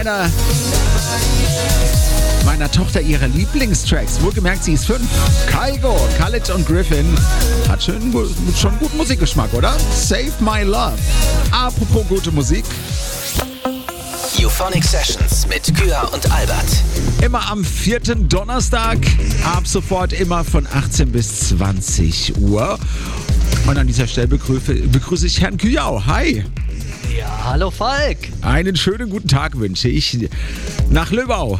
meiner Tochter ihre Lieblingstracks. Wohlgemerkt, sie ist 5. Kygo, Khaled und Griffin. Hat schon guten Musikgeschmack, oder? Save My Love. Apropos gute Musik. Euphonic Sessions mit Küha und Albert. Immer am 4. Donnerstag. Ab sofort immer von 18 bis 20 Uhr. Und an dieser Stelle begrüße ich Herrn Kujau. Hi. Ja, hallo Falk. Einen schönen guten Tag wünsche ich nach Löbau.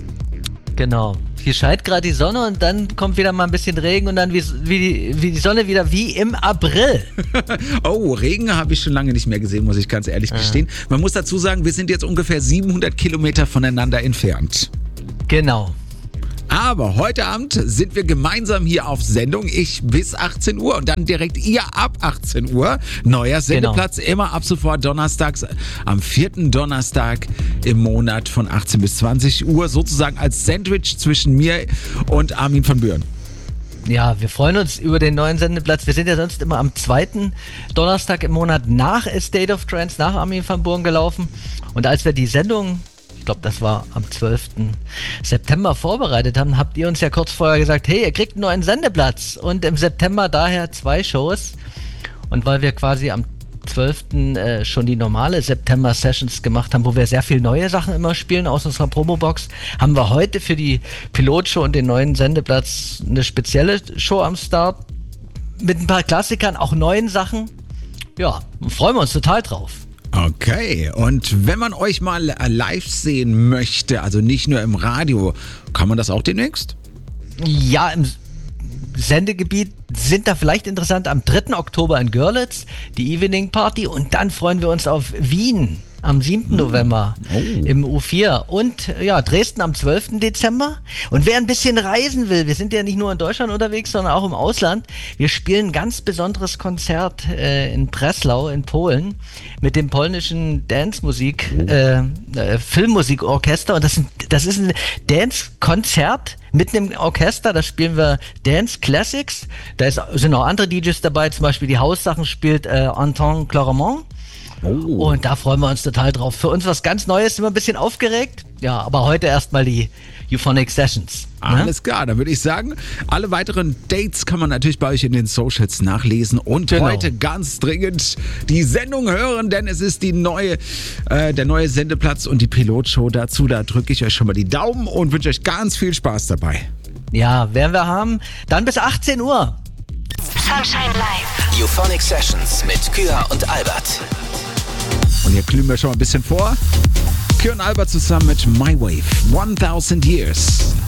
Genau. Hier scheint gerade die Sonne und dann kommt wieder mal ein bisschen Regen und dann wie die Sonne wieder wie im April. Oh, Regen habe ich schon lange nicht mehr gesehen, muss ich ganz ehrlich gestehen. Man muss dazu sagen, wir sind jetzt ungefähr 700 Kilometer voneinander entfernt. Genau. Aber heute Abend sind wir gemeinsam hier auf Sendung. Ich bis 18 Uhr und dann direkt ihr ab 18 Uhr. Neuer Sendeplatz, immer ab sofort donnerstags, am 4. Donnerstag im Monat von 18 bis 20 Uhr. Sozusagen als Sandwich zwischen mir und Armin von Buuren. Ja, wir freuen uns über den neuen Sendeplatz. Wir sind ja sonst immer am 2. Donnerstag im Monat nach A State of Trance, nach Armin van Buuren gelaufen. Und als wir die Sendung, ich glaube, das war am 12. September vorbereitet haben, habt ihr uns ja kurz vorher gesagt, hey, ihr kriegt einen neuen Sendeplatz. Und im September daher 2 Shows. Und weil wir quasi am 12. Schon die normale September-Sessions gemacht haben, wo wir sehr viel neue Sachen immer spielen aus unserer Promobox, haben wir heute für die Pilotshow und den neuen Sendeplatz eine spezielle Show am Start. Mit ein paar Klassikern, auch neuen Sachen. Ja, freuen wir uns total drauf. Okay, und wenn man euch mal live sehen möchte, also nicht nur im Radio, kann man das auch demnächst? Ja, im Sendegebiet sind da vielleicht interessant am 3. Oktober in Görlitz, die Evening Party, und dann freuen wir uns auf Wien am 7. November im U4 und ja, Dresden am 12. Dezember. Und wer ein bisschen reisen will, wir sind ja nicht nur in Deutschland unterwegs, sondern auch im Ausland. Wir spielen ein ganz besonderes Konzert in Breslau in Polen mit dem polnischen Dance-Musik, Filmmusikorchester, und das ist ein Dance-Konzert mit einem Orchester. Da spielen wir Dance Classics. Da sind auch andere DJs dabei, zum Beispiel die Haussachen spielt Anton Claremont. Und da freuen wir uns total drauf. Für uns was ganz Neues, sind wir ein bisschen aufgeregt. Ja, aber heute erstmal die Euphonic Sessions. Alles klar, dann würde ich sagen, alle weiteren Dates kann man natürlich bei euch in den Socials nachlesen und heute ganz dringend die Sendung hören, denn es ist der neue Sendeplatz und die Pilotshow dazu. Da drücke ich euch schon mal die Daumen und wünsche euch ganz viel Spaß dabei. Ja, werden wir haben. Dann bis 18 Uhr. Sunshine Live. Euphonic Sessions mit Küha und Albert. Und hier glühen wir schon mal ein bisschen vor. Küha und Albert zusammen mit My Wave. 1000 Years.